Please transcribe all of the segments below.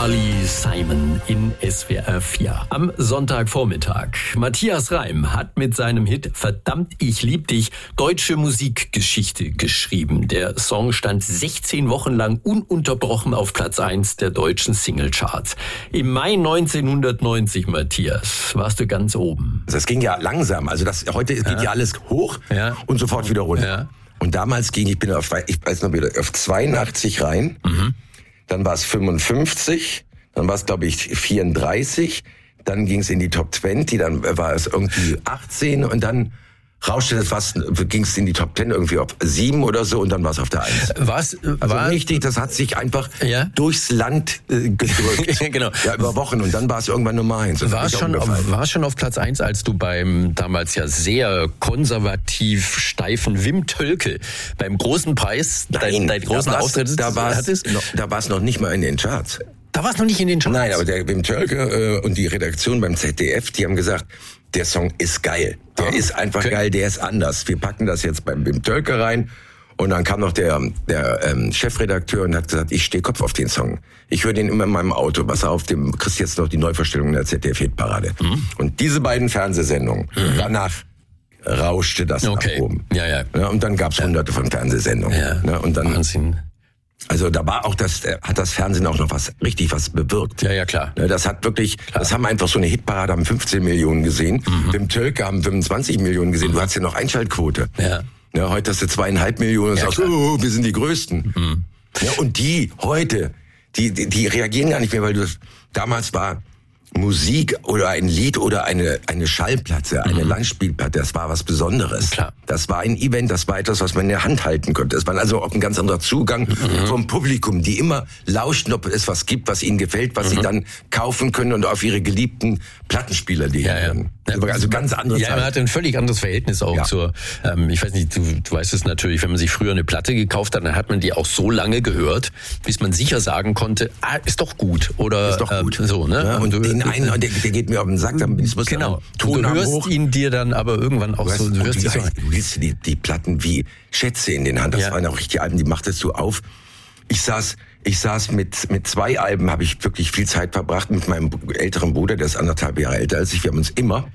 Carly Simon in SWR 4. Am Sonntagvormittag. Matthias Reim hat mit seinem Hit Verdammt, ich lieb dich deutsche Musikgeschichte geschrieben. Der Song stand 16 Wochen lang ununterbrochen auf Platz 1 der deutschen Singlecharts. Im Mai 1990, Matthias, warst du ganz oben. Das ging ja langsam. Also heute geht ja alles hoch und sofort wieder runter. Ja. Und damals ich bin auf 82 rein. Dann war es 55, dann war es, glaube ich, 34, dann ging es in die Top 20, dann war es irgendwie 18 und dann rauschte das ging es in die Top 10 irgendwie auf 7 oder so und dann war es auf der 1. Richtig, das hat sich einfach durchs Land gedrückt. Genau. Ja, über Wochen und dann war es irgendwann Nummer 1. War es schon auf Platz 1, als du beim damals ja sehr konservativ steifen Wim Tölke beim großen Preis, dein großen Auftritt hattest? Da war es noch nicht mal in den Charts. Da war es noch nicht in den Charts? Nein, aber der Wim Tölke und die Redaktion beim ZDF, die haben gesagt, der Song ist geil. Der ist einfach geil, der ist anders. Wir packen das jetzt beim Wim Tölke rein. Und dann kam noch der Chefredakteur und hat gesagt, ich stehe Kopf auf den Song. Ich höre den immer in meinem Auto. Pass auf, kriegst jetzt noch die Neuverstellung in der ZDF-Hitparade. Und diese beiden Fernsehsendungen, danach rauschte das nach oben. Ja, und dann gab's hunderte von Fernsehsendungen. Ja, und dann, Wahnsinn. Also da war auch hat das Fernsehen auch noch richtig was bewirkt. Ja, klar. Das hat wirklich, das haben einfach so eine Hitparade, haben 15 Millionen gesehen. Wim Tölke haben 25 Millionen gesehen. Du hast ja noch Einschaltquote. Ja, heute hast du 2,5 Millionen und sagst, wir sind die Größten. Ja, und die heute, die reagieren gar nicht mehr, weil damals war Musik oder ein Lied oder eine Schallplatte, eine Langspielplatte, das war was Besonderes. Klar. Das war ein Event, das war etwas, was man in der Hand halten konnte. Es war also auch ein ganz anderer Zugang vom Publikum, die immer lauschten, ob es was gibt, was ihnen gefällt, was sie dann kaufen können und auf ihre geliebten Plattenspieler legen können. Also ganz andere Zeit. Ja, man hatte ein völlig anderes Verhältnis auch zur, ich weiß nicht, du weißt es natürlich, wenn man sich früher eine Platte gekauft hat, dann hat man die auch so lange gehört, bis man sicher sagen konnte, ist doch gut. Oder ist doch gut. So, ne? Ja, und der geht mir auf den Sack, dann muss genau. Du hörst ihn dir dann aber irgendwann auch so. Du hielst die Platten wie Schätze in den Hand. Das waren auch richtig Alben, die machtest du auf. Ich saß mit 2 Alben, habe ich wirklich viel Zeit verbracht mit meinem älteren Bruder, der ist 1,5 Jahre älter als ich. Wir haben uns immer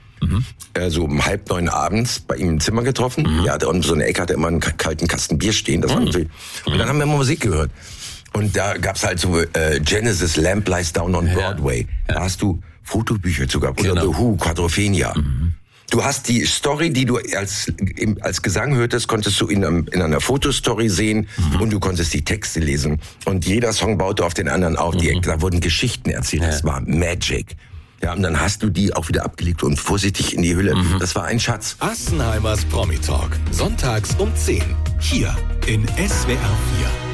so um 8:30 abends bei ihm im Zimmer getroffen. Ja, und so eine Ecke hat er immer einen kalten Kasten Bier stehen. Das war und dann haben wir immer Musik gehört. Und da gab's halt so Genesis, Lamp Lies Down on Broadway. Da hast du Fotobücher zu gehabt. Oder The Who, Quadrophenia. Du hast die Story, die du als Gesang hörtest, konntest du in einer Fotostory sehen und du konntest die Texte lesen. Und jeder Song baute auf den anderen auf. Da wurden Geschichten erzählt. Das war Magic. Ja, und dann hast du die auch wieder abgelegt und vorsichtig in die Hülle. Das war ein Schatz. Assenheimers Promi Talk. Sonntags um 10. Hier in SWR 4.